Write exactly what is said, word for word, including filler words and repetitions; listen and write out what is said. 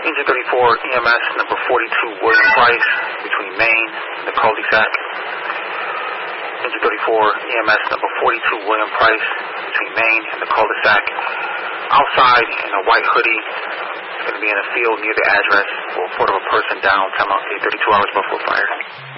Engine thirty-four, E M S number forty-two, William Price, between Maine and the cul-de-sac. Engine thirty-four, E M S number forty-two, William Price, between Maine and the cul-de-sac. Outside in a white hoodie, going to be in a field near the address. We'll report of a person down. Time out, thirty-two hours, Buffalo Fire.